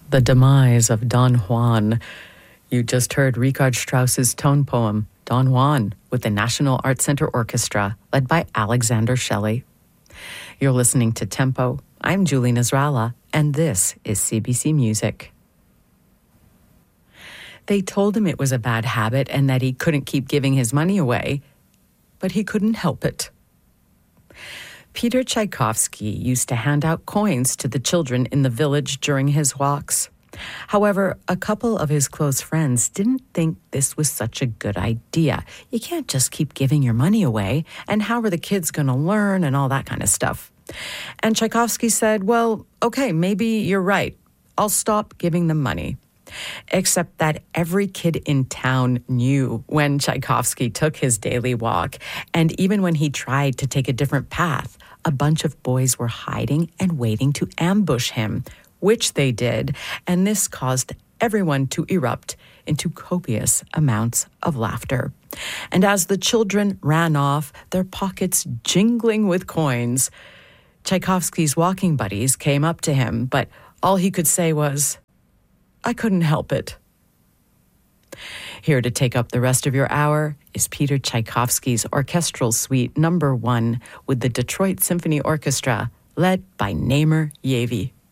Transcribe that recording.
The Demise of Don Juan. You just heard Richard Strauss's tone poem, Don Juan, with the National Arts Center Orchestra, led by Alexander Shelley. You're listening to Tempo. I'm Julie Nasrallah, and this is CBC Music. They told him it was a bad habit and that he couldn't keep giving his money away, but he couldn't help it. Peter Tchaikovsky used to hand out coins to the children in the village during his walks. However, a couple of his close friends didn't think this was such a good idea. You can't just keep giving your money away, and how are the kids going to learn and all that kind of stuff? And Tchaikovsky said, well, okay, maybe you're right. I'll stop giving them money. Except that every kid in town knew when Tchaikovsky took his daily walk, and even when he tried to take a different path, a bunch of boys were hiding and waiting to ambush him, which they did, and this caused everyone to erupt into copious amounts of laughter. And as the children ran off, their pockets jingling with coins, Tchaikovsky's walking buddies came up to him, but all he could say was, I couldn't help it. Here to take up the rest of your hour is Peter Tchaikovsky's Orchestral Suite No. 1 with the Detroit Symphony Orchestra, led by Namer Yaevy.